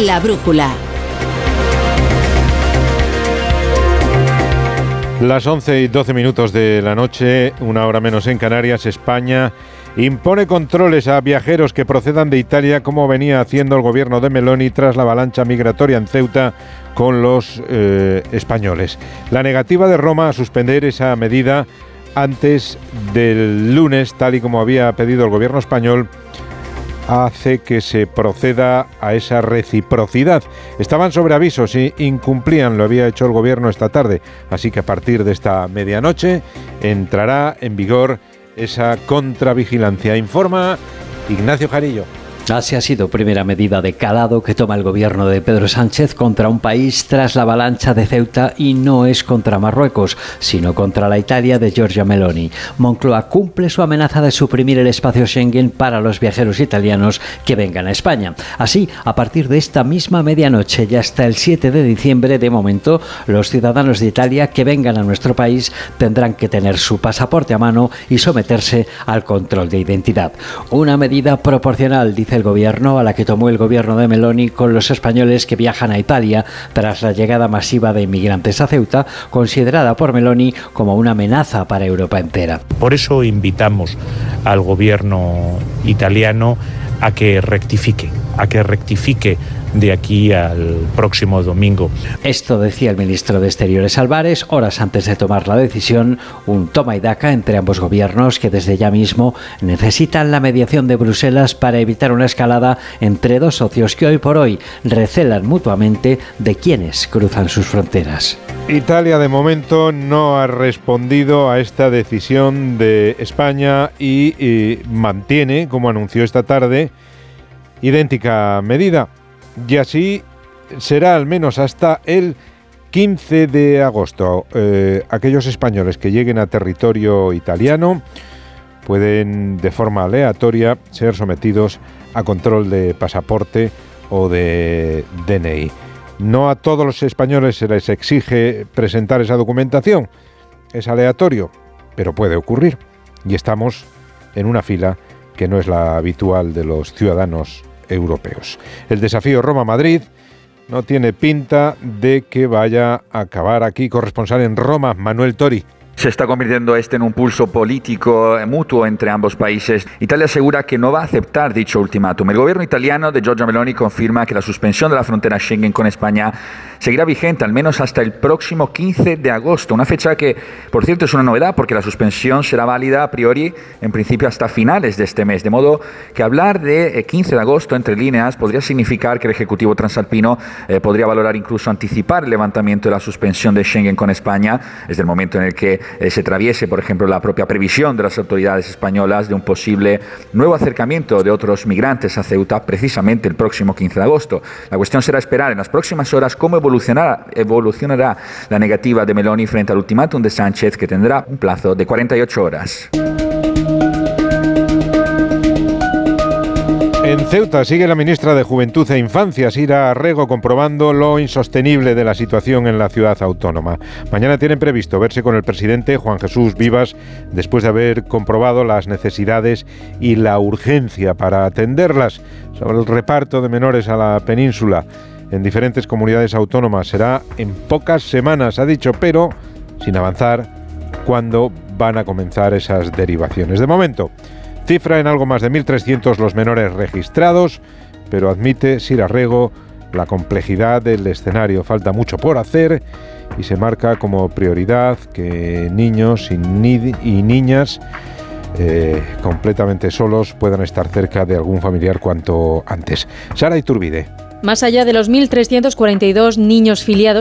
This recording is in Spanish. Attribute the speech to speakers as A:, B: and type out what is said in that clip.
A: La brújula.
B: Las 11:12 de la noche, una hora menos en Canarias. España impone controles a viajeros que procedan de Italia, como venía haciendo el gobierno de Meloni tras la avalancha migratoria en Ceuta con los españoles. La negativa de Roma a suspender esa medida antes del lunes, tal y como había pedido el gobierno español, hace que se proceda a esa reciprocidad. Estaban sobre aviso si incumplían, lo había hecho el gobierno esta tarde, así que a partir de esta medianoche entrará en vigor esa contravigilancia. Informa Ignacio Jarillo.
C: Así ha sido primera medida de calado que toma el gobierno de Pedro Sánchez contra un país tras la avalancha de Ceuta, y no es contra Marruecos, sino contra la Italia de Giorgia Meloni. Moncloa cumple su amenaza de suprimir el espacio Schengen para los viajeros italianos que vengan a España. Así, a partir de esta misma medianoche y hasta el 7 de diciembre, de momento, los ciudadanos de Italia que vengan a nuestro país tendrán que tener su pasaporte a mano y someterse al control de identidad. Una medida proporcional, dice el gobierno, a la que tomó el gobierno de Meloni con los españoles que viajan a Italia tras la llegada masiva de inmigrantes a Ceuta, considerada por Meloni como una amenaza para Europa entera.
D: Por eso invitamos al gobierno italiano a que rectifique de aquí al próximo domingo.
C: Esto decía el ministro de Exteriores Álvarez horas antes de tomar la decisión, un toma y daca entre ambos gobiernos que desde ya mismo necesitan la mediación de Bruselas para evitar una escalada entre dos socios que hoy por hoy recelan mutuamente de quienes cruzan sus fronteras.
B: Italia de momento no ha respondido a esta decisión de España y mantiene, como anunció esta tarde, idéntica medida. Y así será al menos hasta el 15 de agosto. Aquellos españoles que lleguen a territorio italiano pueden de forma aleatoria ser sometidos a control de pasaporte o de DNI. No a todos los españoles se les exige presentar esa documentación. Es aleatorio, pero puede ocurrir. Y estamos en una fila que no es la habitual de los ciudadanos europeos. El desafío Roma-Madrid no tiene pinta de que vaya a acabar aquí. Corresponsal en Roma, Manuel Tori.
E: Se está convirtiendo en un pulso político mutuo entre ambos países. Italia asegura que no va a aceptar dicho ultimátum. El gobierno italiano de Giorgia Meloni confirma que la suspensión de la frontera Schengen con España seguirá vigente al menos hasta el próximo 15 de agosto. Una fecha que, por cierto, es una novedad porque la suspensión será válida a priori, en principio, hasta finales de este mes. De modo que hablar de 15 de agosto, entre líneas, podría significar que el Ejecutivo transalpino podría valorar incluso anticipar el levantamiento de la suspensión de Schengen con España, desde el momento en el que se traviese, por ejemplo, la propia previsión de las autoridades españolas de un posible nuevo acercamiento de otros migrantes a Ceuta precisamente el próximo 15 de agosto. La cuestión será esperar en las próximas horas cómo evolucionará la negativa de Meloni frente al ultimátum de Sánchez, que tendrá un plazo de 48 horas.
B: En Ceuta sigue la ministra de Juventud e Infancia, Sira Arrego, comprobando lo insostenible de la situación en la ciudad autónoma. Mañana tienen previsto verse con el presidente Juan Jesús Vivas, después de haber comprobado las necesidades y la urgencia para atenderlas. Sobre el reparto de menores a la península en diferentes comunidades autónomas será en pocas semanas, ha dicho, pero sin avanzar cuándo van a comenzar esas derivaciones. De momento, cifra en algo más de 1.300 los menores registrados, pero admite Sira Arrego la complejidad del escenario. Falta mucho por hacer y se marca como prioridad que niños y niñas completamente solos puedan estar cerca de algún familiar cuanto antes. Sara Iturbide.
F: Más allá de los 1.342 niños filiados